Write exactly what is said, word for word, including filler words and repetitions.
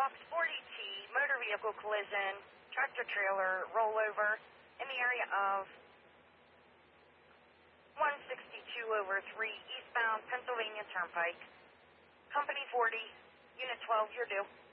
Box forty T, motor vehicle collision, tractor trailer rollover in the area of one sixty-two over three eastbound Pennsylvania Turnpike. Company forty, Unit twelve, you're due.